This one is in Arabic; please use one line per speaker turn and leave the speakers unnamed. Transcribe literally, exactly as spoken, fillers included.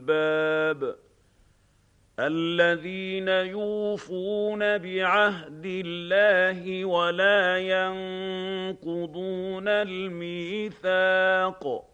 الألباب الذين يوفون بعهد الله ولا ينقضون الميثاق